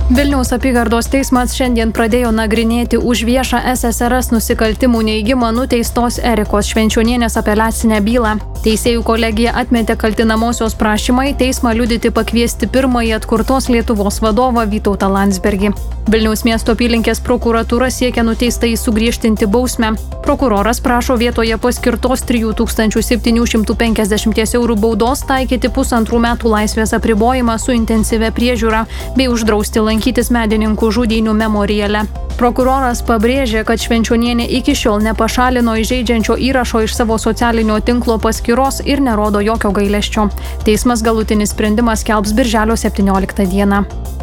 Vilniaus apygardos teismas šiandien pradėjo nagrinėti už viešą SSRS nusikaltimų neigimą nuteistos Erikos Švenčionienės apeliacinę bylą. Teisėjų kolegija atmetė kaltinamosios prašymą į teismą liudyti pakviesti pirmąjį atkurtos Lietuvos vadovą Vytautą Landsbergį. Vilniaus miesto apylinkės prokuratūra siekia nuteistąjį sugriežtinti bausmę. Prokuroras prašo vietoje paskirtos 3750 eurų baudos taikyti 1,5 metų laisvės apribojimą su intensyvia priežiūra bei uždrausti lankytis medininkų žudynių memoriale. Prokuroras pabrėžė, kad Švenčionienė iki šiol nepašalino įžeidžiančio įrašo iš savo socialinio tinklo paskyros ir nerodo jokio gailesčio. Teismas galutinį sprendimą skelbs birželio 17 dieną.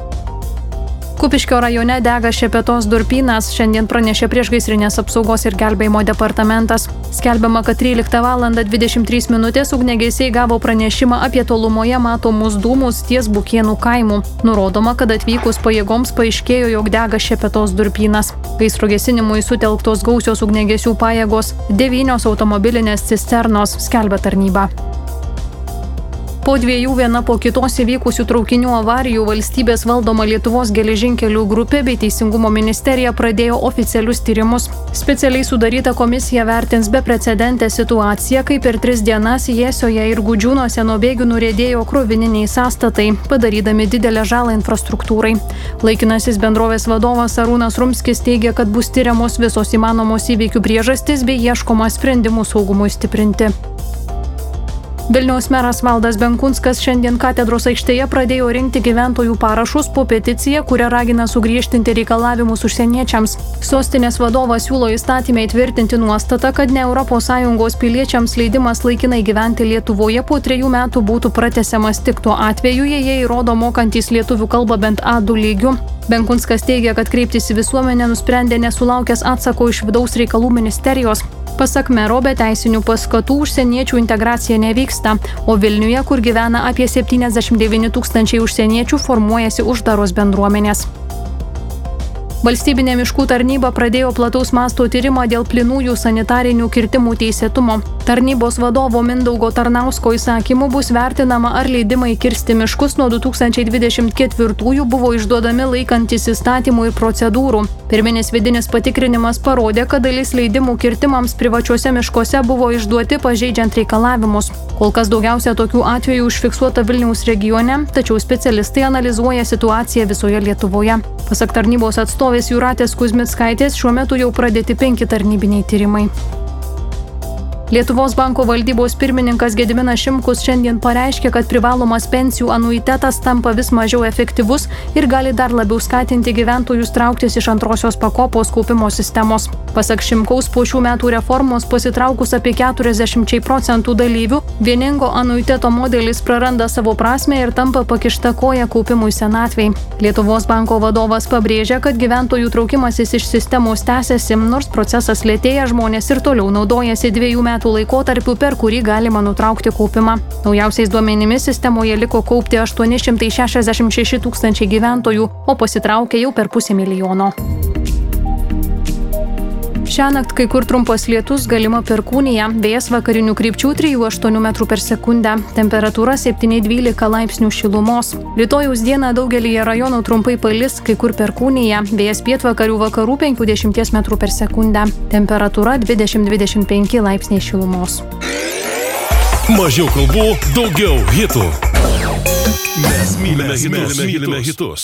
Kupiškio rajone dega Šepetos durpynas, šiandien pranešė Priešgaisrinės apsaugos ir gelbėjimo departamentas. Skelbiama, kad 13:23 ugniagesiai gavo pranešimą apie tolumoje matomus dūmus ties Bukėnų kaimu. Nurodoma, kad atvykus pajėgoms paaiškėjo, jog dega Šepetos durpynas. Gaisro gesinimui sutelktos gausios ugniagesių pajėgos, 9 automobilinės cisternos, skelbia tarnyba. Po 2 viena po kitos įvykusių traukinių avarijų valstybės valdoma Lietuvos geležinkelių grupė bei Teisingumo ministerija pradėjo oficialius tyrimus. Specialiai sudaryta komisija vertins beprecedentę situaciją, kai per 3 dienas Jiesioje ir Gudžiūnuose nuo bėgių nuriedėjo krovininiai sąstatai, padarydami didelę žalą infrastruktūrai. Laikinasis bendrovės vadovas Arūnas Rumskis teigia, kad bus tyriamos visos įmanomos įvykių priežastys bei ieškoma sprendimų saugumui stiprinti. Vilniaus meras Valdas Benkunskas šiandien katedros aikštėje pradėjo rinkti gyventojų parašus po peticiją, kuria ragina sugriežtinti reikalavimus užsieniečiams. Sostinės vadovas siūlo įstatyme įtvirtinti nuostatą, kad ne ES piliečiams leidimas laikinai gyventi Lietuvoje po 3 metų būtų pratęsiamas tik tuo atveju, jei jie įrodo mokantys lietuvių kalbą bent A2 lygiu. Benkunskas teigia, kad kreiptis į visuomenę nusprendė nesulaukęs atsako iš vidaus reikalų ministerijos. Pasak mero, be teisinių paskatų užsieniečių integracija nevyksta, o Vilniuje, kur gyvena apie 79 000 užsieniečių, formuojasi uždaros bendruomenės. Valstybinė miškų tarnyba pradėjo plataus masto tyrimą dėl plynųjų sanitarinių kirtimų teisėtumo. Tarnybos vadovo Mindaugo Tarnausko įsakymu bus vertinama, ar leidimai kirsti miškus nuo 2024 buvo išduodami laikantis įstatymų ir procedūrų. Pirminis vidinis patikrinimas parodė, kad dalis leidimų kirtimams privačiuose miškuose buvo išduoti pažeidžiant reikalavimus. Kol kas daugiausia tokių atvejų užfiksuota Vilniaus regione, tačiau specialistai analizuoja situaciją visoje Lietuvoje. Pasak tarnybos atstovės Jūratės Kuzmickaitės, šiuo metu jau pradėti 5 tarnybiniai tyrimai. Lietuvos banko valdybos pirmininkas Gediminas Šimkus šiandien pareiškė, kad privalomas pensijų anuitetas tampa vis mažiau efektyvus ir gali dar labiau skatinti gyventojus trauktis iš antrosios pakopos kaupimo sistemos. Pasak Šimkaus, po šių metų reformos pasitraukus apie 40% dalyvių, vieningo anuiteto modelis praranda savo prasmę ir tampa pakišta koja kaupimui senatvei. Lietuvos banko vadovas pabrėžia, kad gyventojų traukimasis iš sistemos tęsiasi, nors procesas lėtėja, žmonės ir toliau naudojasi 2 metų laikotarpiu, per kurį galima nutraukti kaupimą. Naujausiais duomenimis sistemoje liko kaupti 866 000 gyventojų, o pasitraukė jau per 500 000. Šiąnakt kai kur trumpas lietus, galima perkūnija, vėjas vakarinių krypčių 3–8 metrų per sekundę, temperatūra 7–12 laipsnių šilumos. Rytojaus dieną daugelyje rajonų trumpai palis, kai kur perkūnija, vėjas pietvakarių vakarų 50 metrų per sekundę, temperatūra 20–25 laipsniai šilumos. Mažiau kalbų, daugiau hitų. Mes mylime hitus.